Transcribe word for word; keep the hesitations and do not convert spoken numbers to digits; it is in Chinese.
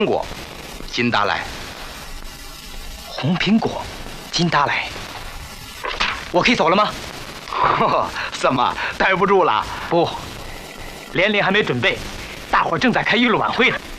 果，金达莱。 红苹果，金达莱。我可以走了吗？ 怎么待不住了？ 不，连连还没准备，大伙儿正在开娱乐晚会呢。